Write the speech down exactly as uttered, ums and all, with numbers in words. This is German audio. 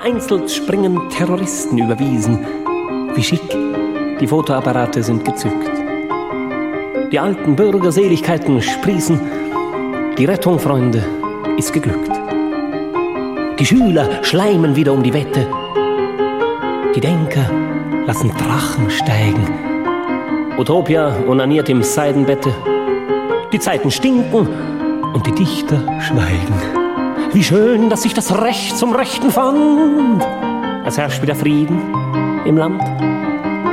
Vereinzelt springen Terroristen über Wiesen. Wie schick, die Fotoapparate sind gezückt. Die alten Bürgerseligkeiten sprießen. Die Rettung, Freunde, ist geglückt. Die Schüler schleimen wieder um die Wette. Die Denker lassen Drachen steigen. Utopia onaniert im Seidenbette. Die Zeiten stinken und die Dichter schweigen. Wie schön, dass sich das Recht zum Rechten fand. Es herrscht wieder Frieden im Land.